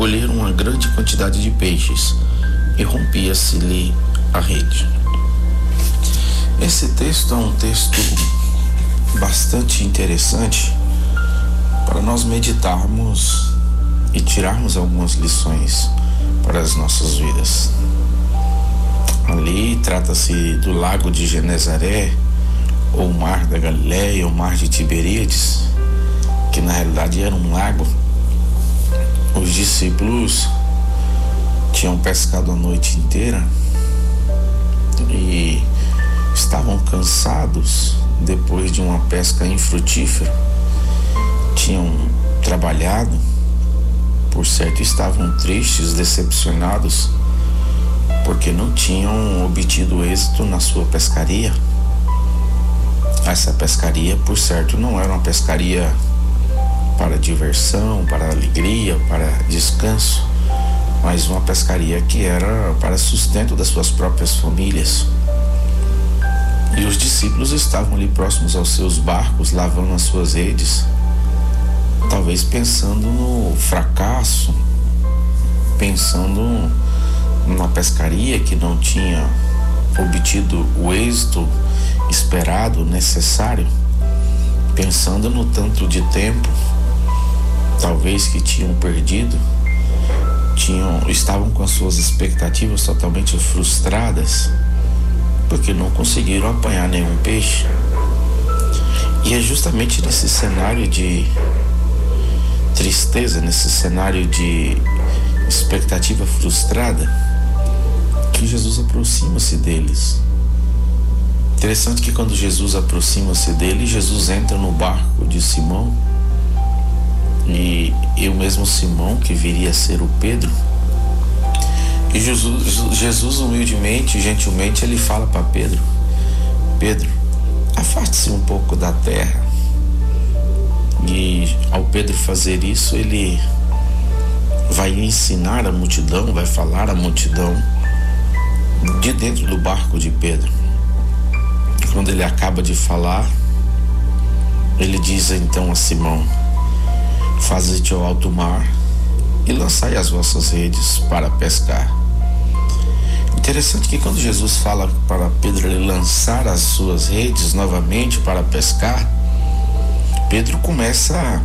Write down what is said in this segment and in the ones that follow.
colheram uma grande quantidade de peixes e rompia-se-lhe a rede. Esse texto é um texto bastante interessante para nós meditarmos e tirarmos algumas lições para as nossas vidas. Ali trata-se do lago de Genezaré, ou mar da Galileia, ou mar de Tiberíades, que na realidade era um lago. Os discípulos tinham pescado a noite inteira e estavam cansados depois de uma pesca infrutífera. Tinham trabalhado, por certo estavam tristes, decepcionados, porque não tinham obtido êxito na sua pescaria. Essa pescaria, por certo, não era uma pescaria para diversão, para alegria, para descanso, mas uma pescaria que era para sustento das suas próprias famílias. E os discípulos estavam ali próximos aos seus barcos, lavando as suas redes, talvez pensando no fracasso, pensando numa pescaria que não tinha obtido o êxito esperado, necessário, pensando no tanto de tempo talvez que tinham perdido, estavam com as suas expectativas totalmente frustradas, porque não conseguiram apanhar nenhum peixe. E é justamente nesse cenário de tristeza, nesse cenário de expectativa frustrada, que Jesus aproxima-se deles. Interessante que quando Jesus aproxima-se deles, Jesus entra no barco de Simão, e o mesmo Simão que viria a ser o Pedro. E Jesus humildemente, gentilmente, ele fala para Pedro: Pedro, afaste-se um pouco da terra. E ao Pedro fazer isso, ele vai ensinar a multidão, vai falar à multidão de dentro do barco de Pedro. Quando ele acaba de falar, ele diz então a Simão: faze-te ao alto mar e lançai as vossas redes para pescar. Interessante que quando Jesus fala para Pedro ele lançar as suas redes novamente para pescar, Pedro começa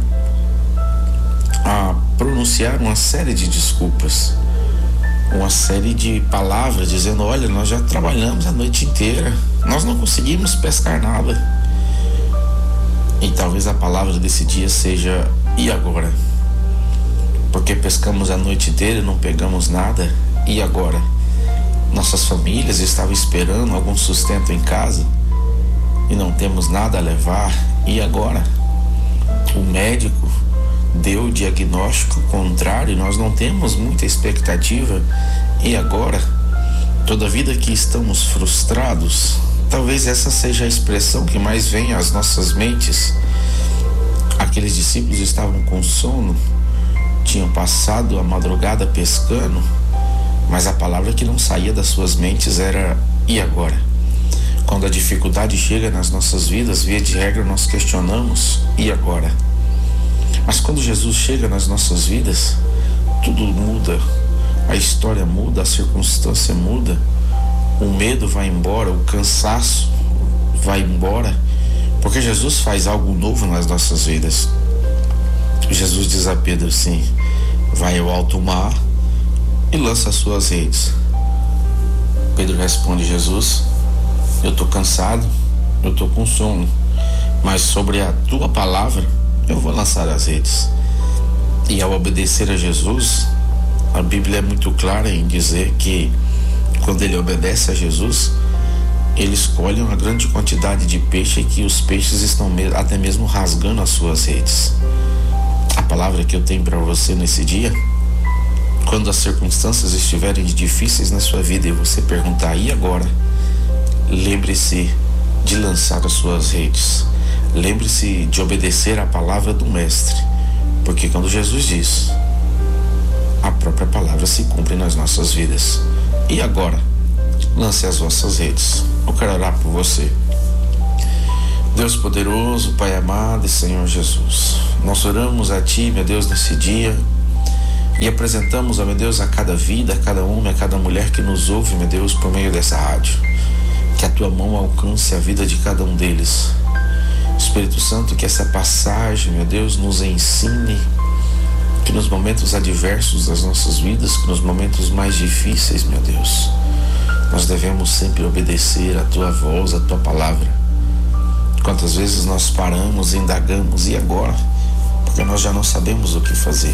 a pronunciar uma série de desculpas, uma série de palavras dizendo: olha, nós já trabalhamos a noite inteira, nós não conseguimos pescar nada. E talvez a palavra desse dia seja: e agora? Porque pescamos a noite inteira e não pegamos nada, e agora? Nossas famílias estavam esperando algum sustento em casa e não temos nada a levar, e agora? O médico deu o diagnóstico contrário, nós não temos muita expectativa, e agora? Toda vida que estamos frustrados. Talvez essa seja a expressão que mais vem às nossas mentes. Aqueles discípulos estavam com sono, tinham passado a madrugada pescando, mas a palavra que não saía das suas mentes era: e agora? Quando a dificuldade chega nas nossas vidas, via de regra nós questionamos: e agora? Mas quando Jesus chega nas nossas vidas, tudo muda, a história muda, a circunstância muda, o medo vai embora, o cansaço vai embora, porque Jesus faz algo novo nas nossas vidas. Jesus diz a Pedro assim: vai ao alto mar e lança as suas redes. Pedro responde: Jesus, eu estou cansado, eu estou com sono, mas sobre a tua palavra eu vou lançar as redes. E ao obedecer a Jesus, a Bíblia é muito clara em dizer que quando ele obedece a Jesus, ele escolhe uma grande quantidade de peixe, que os peixes estão até mesmo rasgando as suas redes. A palavra que eu tenho para você nesse dia: quando as circunstâncias estiverem difíceis na sua vida e você perguntar: e agora? Lembre-se de lançar as suas redes. Lembre-se de obedecer à palavra do Mestre, porque quando Jesus diz, a própria palavra se cumpre nas nossas vidas. E agora? Lance as vossas redes. Eu quero orar por você. Deus poderoso, Pai amado e Senhor Jesus, nós oramos a Ti, meu Deus, nesse dia, E apresentamos, ó meu Deus, a cada vida, a cada homem, a cada mulher que nos ouve, meu Deus, por meio dessa rádio. Que a tua mão alcance a vida de cada um deles. Espírito Santo, que essa passagem, meu Deus, nos ensine que nos momentos adversos das nossas vidas, que nos momentos mais difíceis, meu Deus, nós devemos sempre obedecer a tua voz, a tua palavra. Quantas vezes nós paramos, indagamos, e agora? Porque nós já não sabemos o que fazer.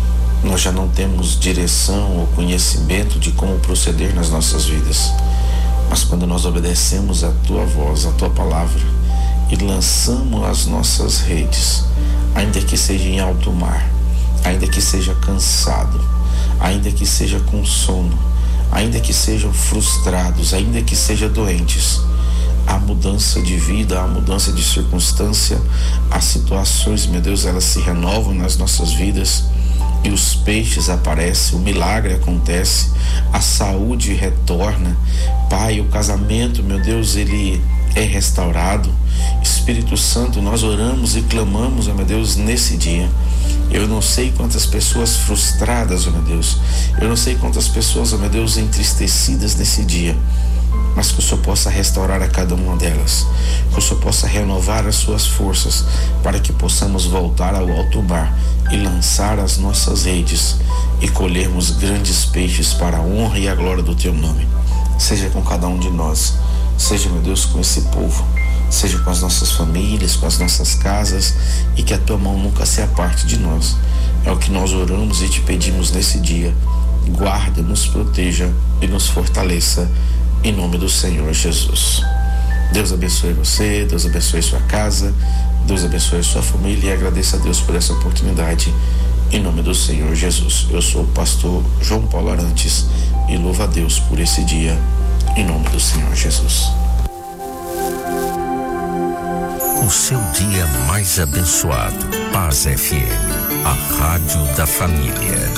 Nós já não temos direção ou conhecimento de como proceder nas nossas vidas. Mas quando nós obedecemos a tua voz, a tua palavra, e lançamos as nossas redes, ainda que seja em alto mar, ainda que seja cansado, ainda que seja com sono, ainda que sejam frustrados, ainda que sejam doentes, a mudança de vida, a mudança de circunstância, as situações, meu Deus, elas se renovam nas nossas vidas, e os peixes aparecem, o milagre acontece, a saúde retorna, Pai, o casamento, meu Deus, ele é restaurado. Espírito Santo, nós oramos e clamamos, ó meu Deus, nesse dia. Eu não sei quantas pessoas frustradas, ó meu Deus, eu não sei quantas pessoas, ó meu Deus, entristecidas nesse dia, mas que o Senhor possa restaurar a cada uma delas, que o Senhor possa renovar as suas forças, para que possamos voltar ao alto mar e lançar as nossas redes e colhermos grandes peixes para a honra e a glória do teu nome. Seja com cada um de nós, seja, meu Deus, com esse povo, seja com as nossas famílias, com as nossas casas, e que a tua mão nunca se aparte de nós. É o que nós oramos e te pedimos nesse dia. Guarda, nos proteja e nos fortaleça, em nome do Senhor Jesus. Deus abençoe você, Deus abençoe sua casa, Deus abençoe sua família, e agradeça a Deus por essa oportunidade, em nome do Senhor Jesus. Eu sou o pastor João Paulo Arantes e louvo a Deus por esse dia, em nome do Senhor Jesus. O seu dia mais abençoado. Paz FM, a rádio da família.